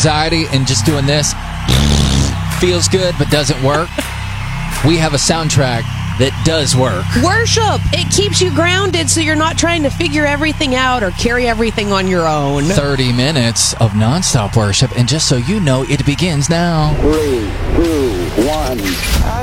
anxiety and just doing this feels good but doesn't work, we have a soundtrack that does work. Worship! It keeps you grounded so you're not trying to figure everything out or carry everything on your own. 30 minutes of nonstop worship, and just so you know, it begins now. 3, 2, 1.